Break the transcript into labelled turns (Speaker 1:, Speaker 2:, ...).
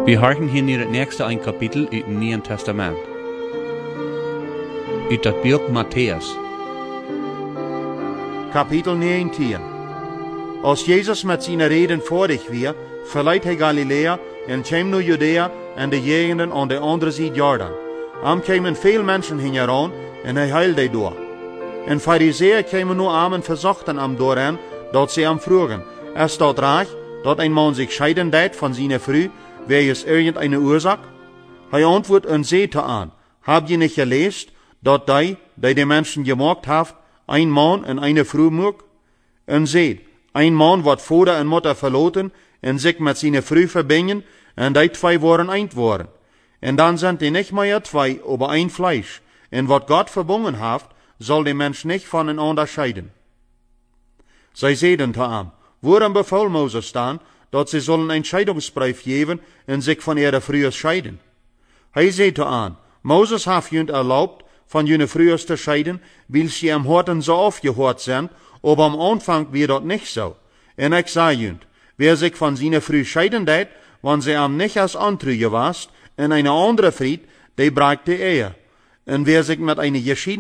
Speaker 1: Wir harken hier in het nächste ein Kapitel uit het Nieuwe Testament. Uit dat boek Matthäus.
Speaker 2: Kapitel 19. Als Jezus met zijn reden voordig weer, verliet hij Galilea en kwam naar Judea en de gegenden aan de andere zijde Jordan. Am kwamen veel mensen heen en hij heilde door. En Fariseeën kwamen nu aan en verzochten am doorhen, dat ze am vroegen, staat raag, dat een man zich scheiden deed van zijn vrouw, wegens irgendeine oorzaak? Hij antwoordt en zei te aan, heb je niet gelezen, dat die de mensen gemaakt heeft, een man en een vrouw maakt? En zei, een man wordt vader en moeder verlaten en zich met zijn vrouw verbinden, en die twee worden eind worden. En dan zijn die niet meer twee, aber een vlees. En wat God verbonden heeft, zal de mens niet van een ander scheiden. Zij zeiden te hem, waarom beval Mozes dan, dat ze zullen een scheidingsbrief geven en zich van ihre vrouw scheiden? Hij zei te aan, Mozes heeft junt erlaubt, van jullie vrouw te scheiden, weil sie am Horten so aufgehört sind, aber am Anfang weer dat nicht so. En ik zei junt, wer sich van zijn vrouw scheiden deed, wanneer ze am nicht als antruge was, en eine andere vriend, die braakt de Ehe. En wer sich met eine geschiedene